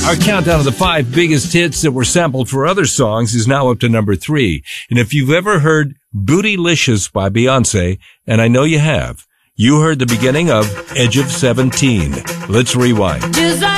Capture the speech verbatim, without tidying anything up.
Our countdown of the five biggest hits that were sampled for other songs is now up to number three. And if you've ever heard Bootylicious by Beyonce, and I know you have, you heard the beginning of Edge of seventeen. Let's rewind.